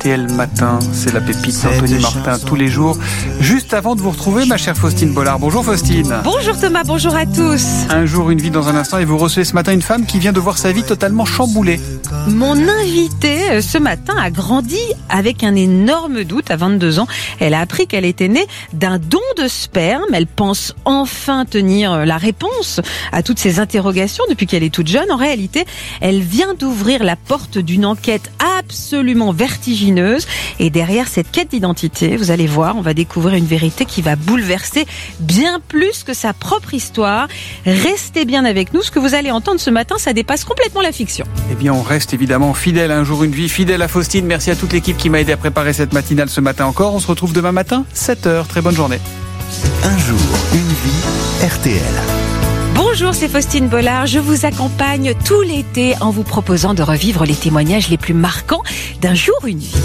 RTL Matin. C'est la pépite d'Anthony Martin tous les jours. Juste avant de vous retrouver, ma chère Faustine Bollard. Bonjour Faustine. Bonjour Thomas, bonjour à tous. Un jour, une vie dans un instant, et vous recevez ce matin une femme qui vient de voir sa vie totalement chamboulée. Mon invitée ce matin a grandi avec un énorme doute à 22 ans. Elle a appris qu'elle était née d'un don de sperme. Elle pense enfin tenir la réponse à toutes ces interrogations depuis qu'elle est toute jeune. En réalité, elle vient d'ouvrir la porte d'une enquête absolument vertigineuse. Et derrière cette quête d'identité, vous allez voir, on va découvrir une vérité qui va bouleverser bien plus que sa propre histoire. Restez bien avec nous. Ce que vous allez entendre ce matin, ça dépasse complètement la fiction. Eh bien, on reste évidemment fidèle à Un jour, une vie, fidèle à Faustine. Merci à toute l'équipe qui m'a aidé à préparer cette matinale ce matin encore. On se retrouve demain matin, 7h. Très bonne journée. Un jour, une vie, RTL. Bonjour, c'est Faustine Bollard. Je vous accompagne tout l'été en vous proposant de revivre les témoignages les plus marquants d'Un jour, une vie.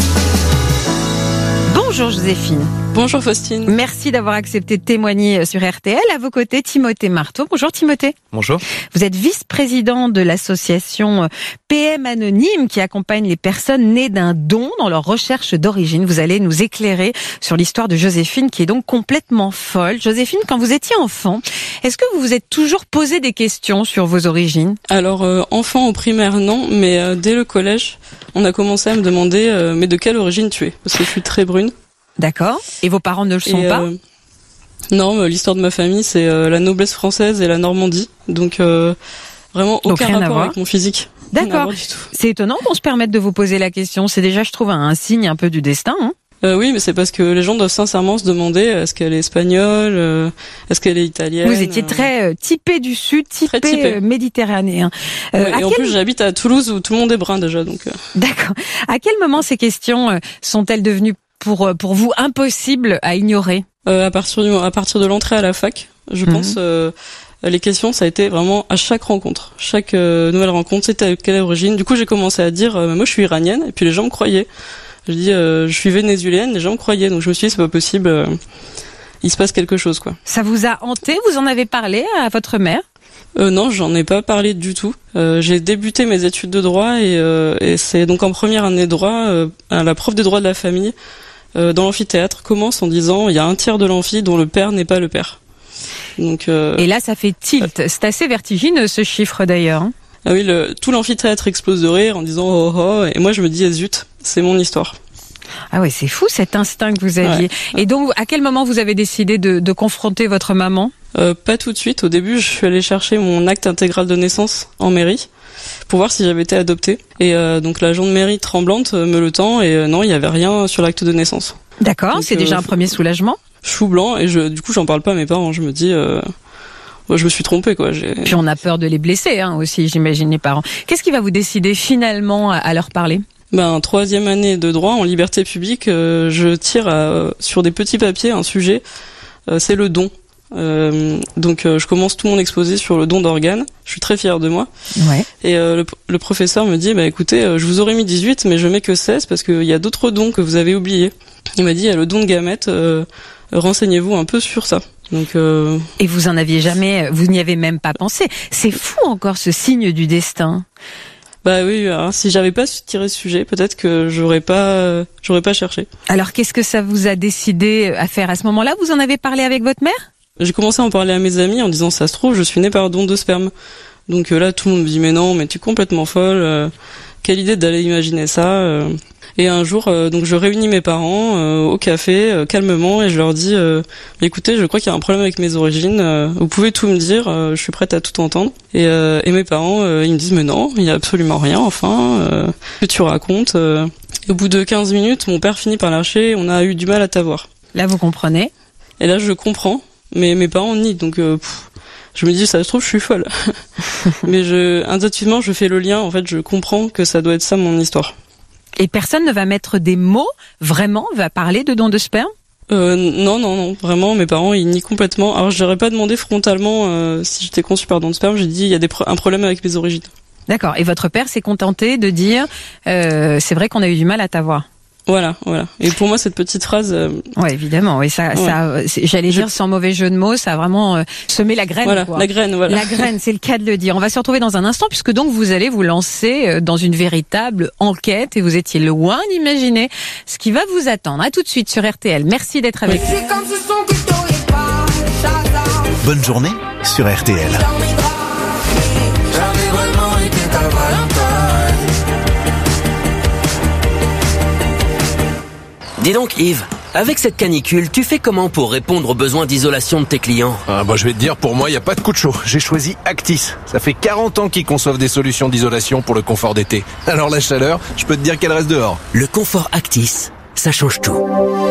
Bonjour Joséphine. Bonjour Faustine. Merci d'avoir accepté de témoigner sur RTL. À vos côtés, Timothée Marteau. Bonjour Timothée. Bonjour. Vous êtes vice-président de l'association PM Anonyme qui accompagne les personnes nées d'un don dans leur recherche d'origine. Vous allez nous éclairer sur l'histoire de Joséphine qui est donc complètement folle. Joséphine, quand vous étiez enfant, est-ce que vous vous êtes toujours posé des questions sur vos origines ? Alors, enfant au primaire, non, mais dès le collège, on a commencé à me demander mais de quelle origine tu es ? Parce que je suis très brune. D'accord. Et vos parents ne le sont pas ? Non, l'histoire de ma famille, c'est la noblesse française et la Normandie. Donc, vraiment aucun rapport avec mon physique. D'accord. C'est étonnant qu'on se permette de vous poser la question. C'est déjà, je trouve, un signe un peu du destin. Oui, mais c'est parce que les gens doivent sincèrement se demander est-ce qu'elle est espagnole, est-ce qu'elle est italienne. Vous étiez très typé du Sud, typé méditerranéen. Et en plus, j'habite à Toulouse où tout le monde est brun déjà. Donc. D'accord. À quel moment ces questions sont-elles devenues pour vous impossibles à ignorer ? À partir de l'entrée à la fac, je pense. Les questions, ça a été vraiment à chaque rencontre. Chaque nouvelle rencontre, c'était quelle origine. Du coup, j'ai commencé à dire moi, je suis iranienne, et puis les gens me croyaient. Je dis je suis vénézuélienne, les gens me croyaient. Donc je me suis dit c'est pas possible. Il se passe quelque chose, quoi. Ça vous a hanté ? Vous en avez parlé à votre mère ? Non, j'en ai pas parlé du tout. J'ai débuté mes études de droit et c'est donc en première année de droit, la prof de droit de la famille dans l'amphithéâtre commence en disant il y a un tiers de l'amphi dont le père n'est pas le père. Donc et là ça fait tilt. C'est assez vertigineux ce chiffre d'ailleurs. Ah oui, tout l'amphithéâtre explose de rire en disant oh oh, et moi je me dis zut, c'est mon histoire. Ah ouais, c'est fou cet instinct que vous aviez. Ouais. Et donc, à quel moment vous avez décidé de confronter votre maman ? Pas tout de suite. Au début, je suis allée chercher mon acte intégral de naissance en mairie pour voir si j'avais été adoptée. Et donc l'agent de mairie tremblante me le tend et non, il y avait rien sur l'acte de naissance. D'accord, donc, c'est déjà un premier soulagement. Chou blanc et du coup, j'en parle pas à mes parents. Je me dis je me suis trompée, quoi. Puis on a peur de les blesser aussi, j'imagine, les parents. Qu'est-ce qui va vous décider finalement à leur parler ? Troisième année de droit en liberté publique, je tire sur des petits papiers un sujet, c'est le don. Donc je commence tout mon exposé sur le don d'organes. Je suis très fière de moi. Ouais. Et le professeur me dit écoutez, je vous aurais mis 18 mais je mets que 16 parce qu'il y a d'autres dons que vous avez oubliés. Il m'a dit il y a le don de gamètes, renseignez-vous un peu sur ça. Donc Et vous n'y avez même pas pensé. C'est fou encore ce signe du destin. Bah oui, alors, si j'avais pas tiré ce sujet, peut-être que j'aurais pas cherché. Alors qu'est-ce que ça vous a décidé à faire à ce moment-là ? Vous en avez parlé avec votre mère ? J'ai commencé à en parler à mes amis en disant ça se trouve, je suis née par don de sperme. Donc là tout le monde me dit mais non, mais tu es complètement folle. Quelle idée d'aller imaginer ça. Et un jour, donc je réunis mes parents au café calmement et je leur dis écoutez, je crois qu'il y a un problème avec mes origines. Vous pouvez tout me dire, je suis prête à tout entendre. Et mes parents, ils me disent mais non, il y a absolument rien. Enfin, que tu racontes. Au bout de 15 minutes, mon père finit par lâcher. On a eu du mal à t'avoir. Là, vous comprenez ? Et là, je comprends, mais mes parents nient. Donc je me dis ça se trouve, je suis folle. Mais intuitivement, je fais le lien. En fait, je comprends que ça doit être ça mon histoire. Et personne ne va mettre des mots, vraiment, va parler de don de sperme ? Non, vraiment, mes parents, ils nient complètement. Alors, je n'aurais pas demandé frontalement si j'étais conçue par don de sperme, j'ai dit, il y a un problème avec mes origines. D'accord, et votre père s'est contenté de dire, c'est vrai qu'on a eu du mal à t'avoir ? Voilà. Et pour moi, cette petite phrase... Ouais, évidemment. Oui, ça, j'allais dire sans mauvais jeu de mots, ça a vraiment semé la graine. Voilà, quoi. la graine, voilà. La graine, c'est le cas de le dire. On va se retrouver dans un instant, puisque donc vous allez vous lancer dans une véritable enquête et vous étiez loin d'imaginer ce qui va vous attendre. À tout de suite sur RTL. Merci d'être avec nous. Bonne journée sur RTL. Dis donc Yves, avec cette canicule, tu fais comment pour répondre aux besoins d'isolation de tes clients ? Je vais te dire, pour moi, il n'y a pas de coup de chaud. J'ai choisi Actis. Ça fait 40 ans qu'ils conçoivent des solutions d'isolation pour le confort d'été. Alors la chaleur, je peux te dire qu'elle reste dehors. Le confort Actis, ça change tout.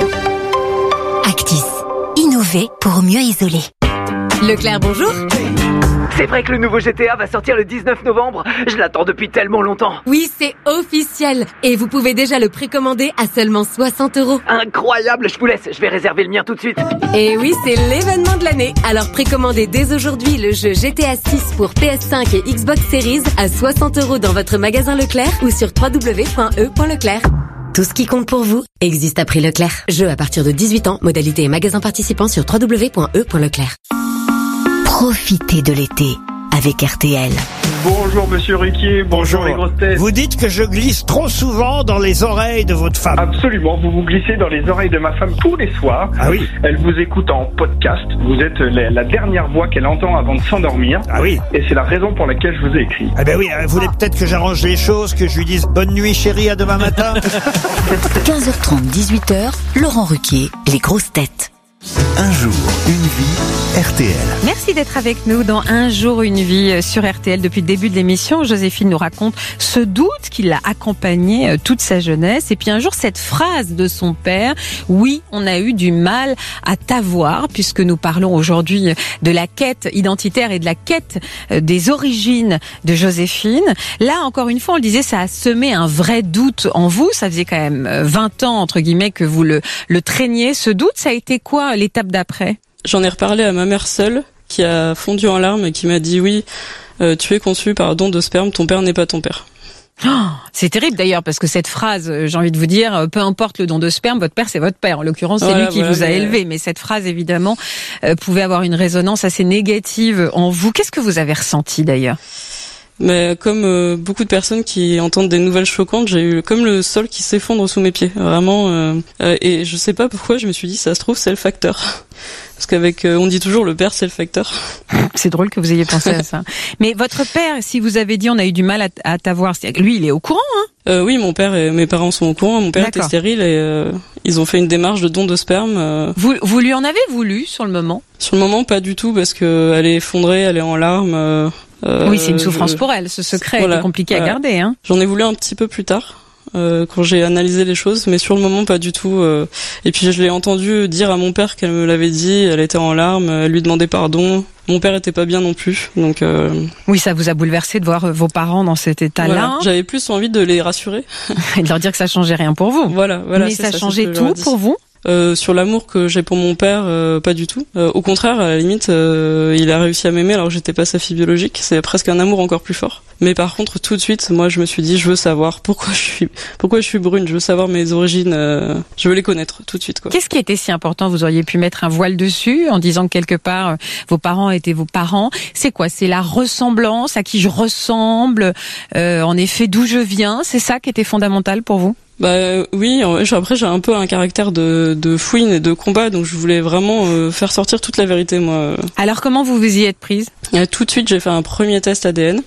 Actis, innover pour mieux isoler. Leclerc, bonjour. C'est vrai que le nouveau GTA va sortir le 19 novembre. Je l'attends depuis tellement longtemps. Oui, c'est officiel. Et vous pouvez déjà le précommander à seulement 60 €. Incroyable, je vous laisse. Je vais réserver le mien tout de suite. Et oui, c'est l'événement de l'année. Alors précommandez dès aujourd'hui le jeu GTA 6 pour PS5 et Xbox Series à 60 € dans votre magasin Leclerc ou sur www.e.leclerc. Tout ce qui compte pour vous existe à prix Leclerc. Jeu à partir de 18 ans, modalité et magasin participant sur www.e.leclerc. Profitez de l'été avec RTL. Bonjour Monsieur Ruquier, bonjour les grosses têtes. Vous dites que je glisse trop souvent dans les oreilles de votre femme. Absolument, vous glissez dans les oreilles de ma femme tous les soirs. Ah oui. Elle vous écoute en podcast. Vous êtes la dernière voix qu'elle entend avant de s'endormir. Ah oui. Et c'est la raison pour laquelle je vous ai écrit. Ah ben oui, vous voulez peut-être que j'arrange les choses, que je lui dise bonne nuit chérie, à demain matin. 15h30, 18h, Laurent Ruquier, les grosses têtes. Un jour, une vie, RTL. Merci d'être avec nous dans Un jour, une vie sur RTL. Depuis le début de l'émission, Joséphine nous raconte ce doute qui l'a accompagné toute sa jeunesse. Et puis un jour, cette phrase de son père, « Oui, on a eu du mal à t'avoir », puisque nous parlons aujourd'hui de la quête identitaire et de la quête des origines de Joséphine. Là, encore une fois, on le disait, ça a semé un vrai doute en vous. Ça faisait quand même 20 ans, entre guillemets, que vous le traîniez. Ce doute, ça a été quoi l'étape d'après ? J'en ai reparlé à ma mère seule, qui a fondu en larmes et qui m'a dit oui, tu es conçu par don de sperme, ton père n'est pas ton père. Oh, c'est terrible d'ailleurs parce que cette phrase, j'ai envie de vous dire, peu importe le don de sperme, votre père c'est votre père. En l'occurrence, c'est lui qui vous a élevé. Mais cette phrase évidemment pouvait avoir une résonance assez négative en vous. Qu'est-ce que vous avez ressenti d'ailleurs ? Mais comme beaucoup de personnes qui entendent des nouvelles choquantes, j'ai eu comme le sol qui s'effondre sous mes pieds, vraiment. Et je sais pas pourquoi, je me suis dit, ça se trouve, c'est le facteur. Parce qu'avec, on dit toujours le père, c'est le facteur. C'est drôle que vous ayez pensé à ça. Mais votre père, si vous avez dit on a eu du mal à t'avoir, lui, il est au courant, hein ? Oui, mon père et mes parents sont au courant. Mon père était stérile et ils ont fait une démarche de don de sperme. Vous lui en avez voulu sur le moment ? Sur le moment, pas du tout, parce que elle est effondrée, elle est en larmes. Oui, c'est une souffrance pour elle. Ce secret est compliqué à garder. Hein. J'en ai voulu un petit peu plus tard, quand j'ai analysé les choses, mais sur le moment pas du tout. Et puis je l'ai entendu dire à mon père qu'elle me l'avait dit. Elle était en larmes, elle lui demandait pardon. Mon père était pas bien non plus, donc. Oui, ça vous a bouleversé de voir vos parents dans cet état-là. Voilà. J'avais plus envie de les rassurer et de leur dire que ça changeait rien pour vous. Voilà. Mais ça changeait tout pour vous. Sur l'amour que j'ai pour mon père, pas du tout. Au contraire, à la limite, il a réussi à m'aimer alors que j'étais pas sa fille biologique. C'est presque un amour encore plus fort. Mais par contre, tout de suite, moi, je me suis dit, je veux savoir pourquoi je suis brune. Je veux savoir mes origines. Je veux les connaître tout de suite, quoi. Qu'est-ce qui était si important ? Vous auriez pu mettre un voile dessus en disant que quelque part vos parents étaient vos parents. C'est quoi ? C'est la ressemblance, à qui je ressemble. En effet, d'où je viens. C'est ça qui était fondamental pour vous ? Bah oui, après j'ai un peu un caractère de fouine et de combat, donc je voulais vraiment faire sortir toute la vérité, moi. Alors comment vous y êtes prise ? Tout de suite j'ai fait un premier test ADN.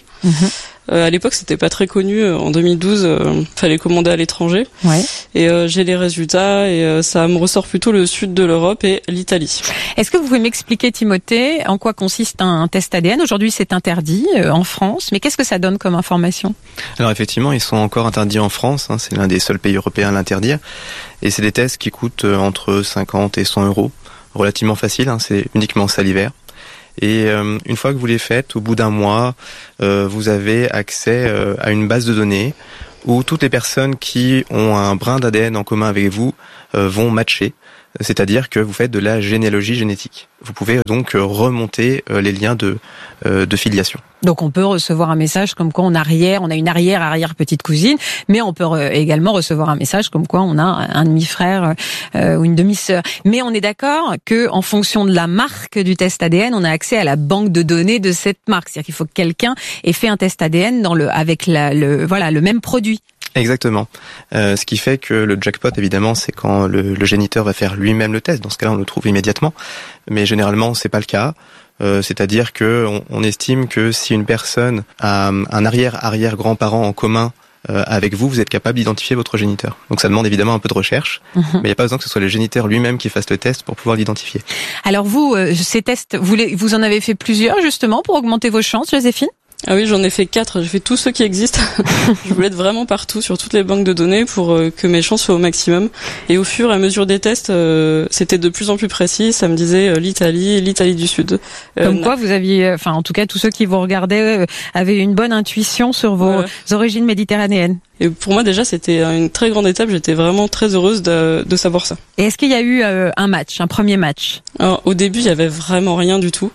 À l'époque c'était pas très connu, en 2012 fallait commander à l'étranger. Ouais. Et j'ai les résultats et ça me ressort plutôt le sud de l'Europe et l'Italie. Est-ce que vous pouvez m'expliquer, Timothée, en quoi consiste un test ADN ? Aujourd'hui c'est interdit en France, mais qu'est-ce que ça donne comme information ? Alors effectivement, ils sont encore interdits en France, hein, c'est l'un des seuls pays européens à l'interdire. Et c'est des tests qui coûtent entre 50 et 100 €, relativement facile, hein, c'est uniquement salivaire. Et une fois que vous les faites, au bout d'un mois, vous avez accès à une base de données où toutes les personnes qui ont un brin d'ADN en commun avec vous vont matcher. c'est-à-dire que vous faites de la généalogie génétique. Vous pouvez donc remonter les liens de filiation. Donc on peut recevoir un message comme quoi on a une arrière petite cousine, mais on peut également recevoir un message comme quoi on a un demi-frère ou une demi-sœur. Mais on est d'accord que en fonction de la marque du test ADN, on a accès à la banque de données de cette marque. C'est-à-dire qu'il faut que quelqu'un ait fait un test ADN avec le même produit. Exactement. Ce qui fait que le jackpot, évidemment, c'est quand le géniteur va faire lui-même le test. Dans ce cas-là, on le trouve immédiatement. Mais généralement, c'est pas le cas. C'est-à-dire que on estime que si une personne a un arrière-grand-parent en commun avec vous êtes capable d'identifier votre géniteur. Donc ça demande évidemment un peu de recherche, mais il n'y a pas besoin que ce soit le géniteur lui-même qui fasse le test pour pouvoir l'identifier. Alors vous, ces tests, vous en avez fait plusieurs justement pour augmenter vos chances, Joséphine ? Ah oui, j'en ai fait 4. J'ai fait tous ceux qui existent. Je voulais être vraiment partout, sur toutes les banques de données, pour que mes chances soient au maximum. Et au fur et à mesure des tests, c'était de plus en plus précis. Ça me disait l'Italie du Sud. Comme quoi, vous aviez, en tout cas, tous ceux qui vous regardaient avaient une bonne intuition sur vos origines méditerranéennes. Et pour moi, déjà, c'était une très grande étape. J'étais vraiment très heureuse de savoir ça. Et est-ce qu'il y a eu un premier match ? Alors, au début, il y avait vraiment rien du tout.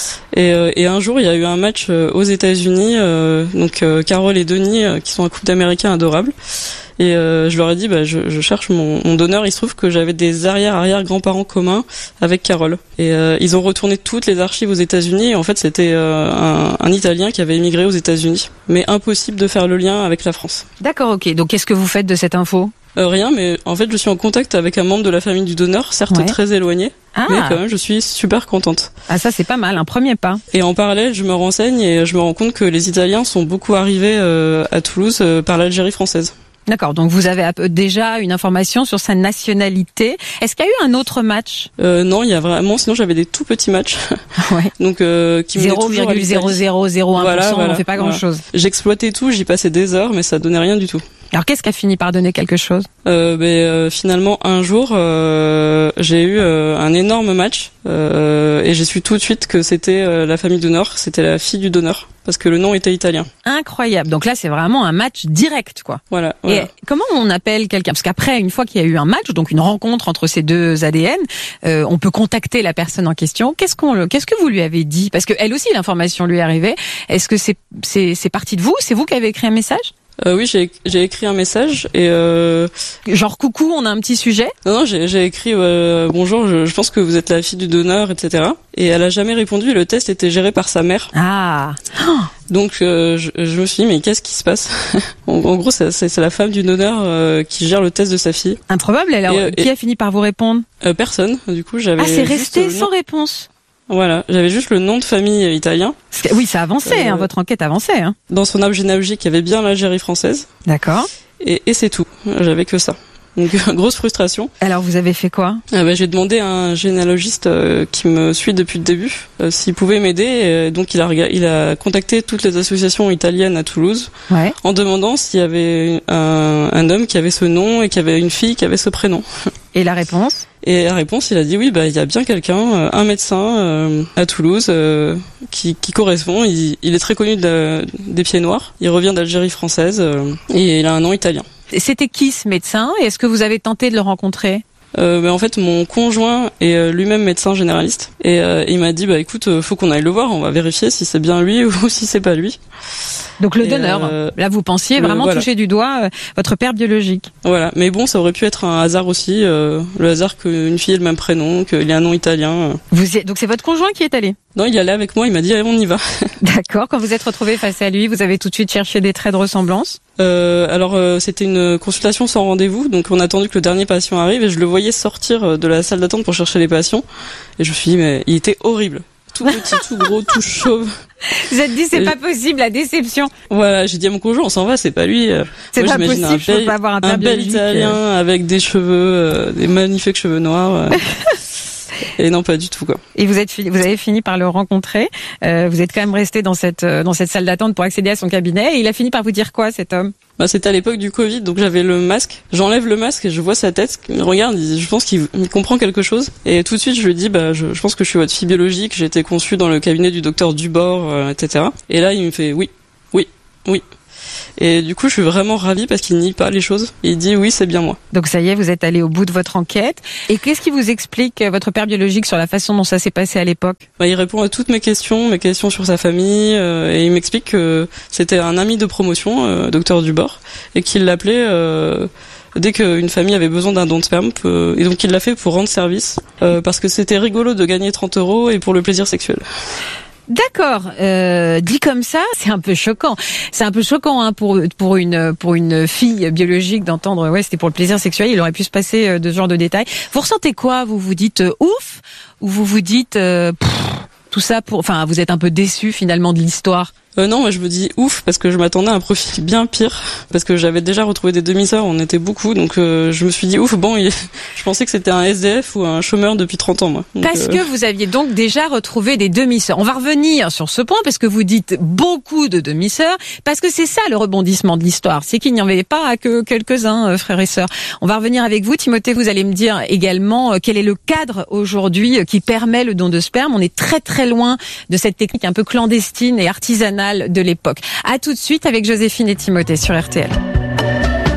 Et un jour, il y a eu un match aux États-Unis, donc Carole et Denis, qui sont un couple d'Américains adorables. Et je leur ai dit, je cherche mon donneur. Il se trouve que j'avais des arrière-grands-parents communs avec Carole. Et ils ont retourné toutes les archives aux États-Unis. Et en fait, c'était un Italien qui avait émigré aux États-Unis. Mais impossible de faire le lien avec la France. D'accord, ok. Donc, qu'est-ce que vous faites de cette info ? Rien, mais en fait, je suis en contact avec un membre de la famille du donneur, certes très éloigné, mais quand même, je suis super contente. Ah, ça, c'est pas mal, un premier pas. Et en parallèle, je me renseigne et je me rends compte que les Italiens sont beaucoup arrivés à Toulouse par l'Algérie française. D'accord, donc vous avez déjà une information sur sa nationalité. Est-ce qu'il y a eu un autre match ? Non, il y a vraiment, sinon j'avais des tout petits matchs. Ouais. Donc qui 0,0001%, on ne fait pas grand-chose. J'exploitais tout, j'y passais des heures, mais ça donnait rien du tout. Alors qu'est-ce qui a fini par donner quelque chose ? Finalement, un jour, j'ai eu un énorme match et j'ai su tout de suite que c'était la famille donneur, c'était la fille du donneur, parce que le nom était italien. Incroyable. Donc là, c'est vraiment un match direct, quoi. Voilà. Et comment on appelle quelqu'un ? Parce qu'après, une fois qu'il y a eu un match, donc une rencontre entre ces deux ADN, on peut contacter la personne en question. Qu'est-ce que vous lui avez dit ? Parce que elle aussi, l'information lui est arrivée. Est-ce que c'est parti de vous ? C'est vous qui avez écrit un message ? Oui, j'ai écrit un message et genre coucou, on a un petit sujet. Non, j'ai écrit bonjour, je pense que vous êtes la fille du donneur, etc. Et elle a jamais répondu. Le test était géré par sa mère. Ah. Donc je me suis dit mais qu'est-ce qui se passe ? En gros, c'est la femme du donneur qui gère le test de sa fille. Improbable. Alors qui a fini par vous répondre ? Personne. Du coup, j'avais. Ah, c'est resté sans réponse. Voilà, j'avais juste le nom de famille italien. Oui, ça avançait, votre enquête avançait. Dans son arbre généalogique, il y avait bien l'Algérie française. D'accord. Et c'est tout, j'avais que ça. Donc grosse frustration. Alors vous avez fait quoi ? J'ai demandé à un généalogiste qui me suit depuis le début s'il pouvait m'aider. Donc il a contacté toutes les associations italiennes à Toulouse en demandant s'il y avait un homme qui avait ce nom et qui avait une fille qui avait ce prénom. Et la réponse ? Et la réponse, il a dit oui, il y a bien quelqu'un, un médecin à Toulouse qui correspond. Il est très connu des Pieds Noirs. Il revient d'Algérie française et il a un nom italien. C'était qui ce médecin et est-ce que vous avez tenté de le rencontrer ? En fait, mon conjoint est lui-même médecin généraliste et il m'a dit écoute, faut qu'on aille le voir, on va vérifier si c'est bien lui ou si c'est pas lui. Donc le donneur, là vous pensiez vraiment toucher du doigt votre père biologique. Voilà, mais bon, ça aurait pu être un hasard aussi, le hasard qu'une fille ait le même prénom, qu'il ait un nom italien. Donc c'est votre conjoint qui est allé ? Non, il est allé avec moi, il m'a dit allez, on y va. D'accord, quand vous êtes retrouvé face à lui, vous avez tout de suite cherché des traits de ressemblance ? C'était une consultation sans rendez-vous, donc on a attendu que le dernier patient arrive et je le voyais sortir de la salle d'attente pour chercher les patients et je me suis dit mais il était horrible. Tout petit, tout gros, tout chauve. Vous êtes dit c'est pas possible, la déception. Voilà, j'ai dit à mon conjoint on s'en va, c'est pas lui. C'est pas possible, je peux pas avoir un père bel biologique. Italien avec des cheveux, des magnifiques cheveux noirs. Et non, pas du tout, quoi. Et vous avez fini par le rencontrer. Vous êtes quand même resté dans cette salle d'attente pour accéder à son cabinet. Et il a fini par vous dire quoi, cet homme ? C'était à l'époque du Covid, donc j'avais le masque. J'enlève le masque et je vois sa tête. Il me regarde, je pense qu'il comprend quelque chose. Et tout de suite, je lui dis, je pense que je suis votre fille biologique. J'ai été conçue dans le cabinet du docteur Dubord, etc. Et là, il me fait oui. Et du coup, je suis vraiment ravie parce qu'il nie pas les choses. Il dit oui, c'est bien moi. Donc ça y est, vous êtes allé au bout de votre enquête. Et qu'est-ce qui vous explique, votre père biologique, sur la façon dont ça s'est passé à l'époque? Il répond à toutes mes questions sur sa famille, et il m'explique que c'était un ami de promotion, docteur Dubord, et qu'il l'appelait dès qu'une famille avait besoin d'un don de sperme, et donc il l'a fait pour rendre service, parce que c'était rigolo de gagner 30 € et pour le plaisir sexuel. D'accord. Dit comme ça, c'est un peu choquant. C'est un peu choquant hein, pour une fille biologique d'entendre ouais, c'était pour le plaisir sexuel. Il aurait pu se passer de ce genre de détails. Vous ressentez quoi? Vous vous dites ouf, ou vous vous dites tout ça enfin, vous êtes un peu déçu finalement de l'histoire? Non, moi je me dis ouf parce que je m'attendais à un profil bien pire, parce que j'avais déjà retrouvé des demi-sœurs, on était beaucoup, donc je me suis dit ouf, je pensais que c'était un SDF ou un chômeur depuis 30 ans moi. Donc, parce que vous aviez donc déjà retrouvé des demi-sœurs. On va revenir sur ce point parce que vous dites beaucoup de demi-sœurs, parce que c'est ça le rebondissement de l'histoire, c'est qu'il n'y en avait pas que quelques-uns frères et sœurs. On va revenir avec vous, Timothée, vous allez me dire également quel est le cadre aujourd'hui qui permet le don de sperme. On est très très loin de cette technique un peu clandestine et artisanale de l'époque. À tout de suite avec Joséphine et Timothée sur RTL.